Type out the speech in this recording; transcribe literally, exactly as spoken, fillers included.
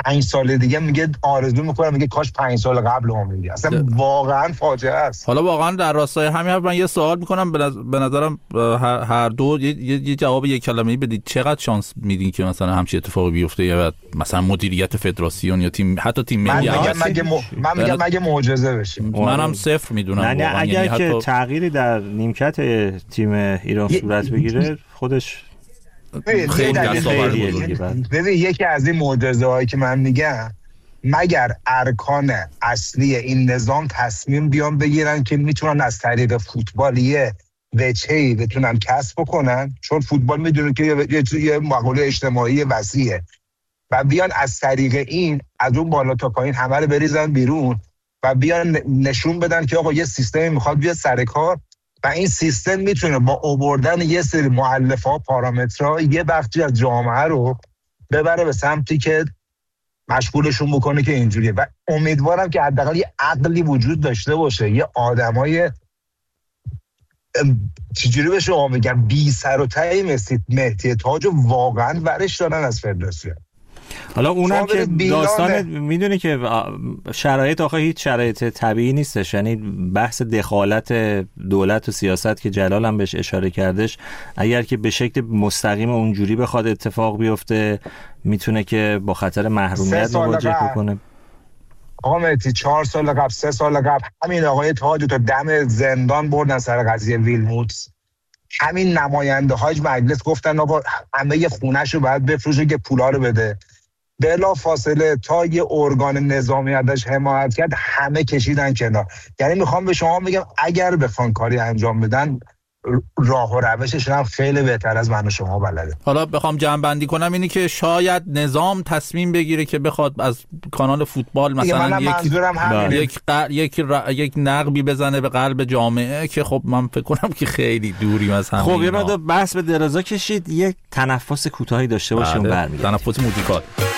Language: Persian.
پنج سال دیگه میگه آرزو میکنه میگه کاش پنج سال قبل اومدی. اصلا ده. واقعا فاجعه است. حالا واقعا در راستای همین من یه سوال میکنم، به نظرم هر دو یه, یه جواب یک کلمه‌ای بدید. چقدر شانس میدین که مثلا همچین اتفاقی بیفته، یا مثلا مدیریت فدراسیون یا تیم، حتی تیم ملی؟ من مگه م... من میگم مگه معجزه بشه. منم صفر میدونم. نه اگر یعنی که حتی... تغییری در نیمکت تیم ایران صورت بگیره خودش خیلی دستاورد بزرگی. ببین یکی از این معجزه‌هایی که من میگم، مگر ارکان اصلی این نظام تصمیم بیان بگیرن که میتونن از طریق فوتبالیه وجهی بتونن کسب بکنن، چون فوتبال میدونه که یه, یه مقوله اجتماعی وسیعه، و بیان از طریق این از اون بالا تا پایین همه رو بریزن بیرون و بیان نشون بدن که آقا یه سیستمی میخواد بیاد سر کار و این سیستم میتونه با آوردن یه سری مؤلفه‌ها، پارامترها، یه بخشی از جامعه رو ببره به سمتی که مشغولشون بکنه که اینجوریه. و امیدوارم که حداقل یه عقلی وجود داشته باشه، یه آدمای چجوری به شما میگم بی سر و ته مثل مهدی تاج واقعا ورش دارن از فدراسیون. حالا اونم که داستان میدونی که شرایط آخه هیچ شرایط طبیعی نیستش، یعنی بحث دخالت دولت و سیاست که جلال هم بهش اشاره کردش، اگر که به شکل مستقیم اونجوری بخواد اتفاق بیفته میتونه که با خطر محرومیت مواجه بکنه. آقا مهدی چهار سال قبل سه سال قبل همین آقای تاج تا دم زندان بردن سر قضیه ویلموتس. همین نماینده های مجلس گفتن آقا همه یه خونه‌شو باید بفروشه که پولا رو بده. بلا فاصله تا یه ارگان نظامی ازش حمایت کرد همه کشیدن کنار. یعنی میخوام به شما بگم اگر بخوان کاری انجام بدن راه و روشش هم خیلی بهتر از من و شما بلده. حالا بخوام جمع بندی کنم اینی که شاید نظام تصمیم بگیره که بخواد از کانال فوتبال مثلا یک یک ق... یک ر... یک نقبی بزنه به قلب جامعه که خب من فکر کنم که خیلی دوریم از همین. خب یه مقدار بحث به درازا کشید، یک تنفس کوتاهی داشته باشیم برمیگردیم. تنفس موزیکال.